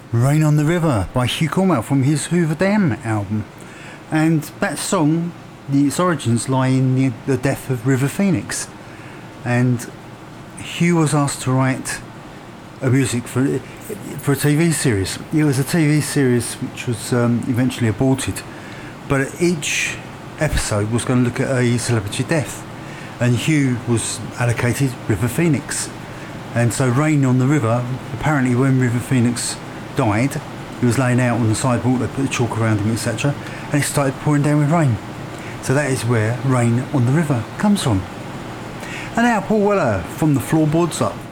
Rain on the River by Hugh Cornwell from his Hoover Dam album. And that song, its origins lie in the death of River Phoenix. And Hugh was asked to write a music for a TV series. It was a TV series which was eventually aborted, but each episode was going to look at a celebrity death, and Hugh was allocated River Phoenix. And so Rain on the River, apparently when River Phoenix died, he was laying out on the sidewalk, they put the chalk around him, etc., and it started pouring down with rain. So that is where Rain on the River comes from. And now Paul Weller from the Floorboards Up.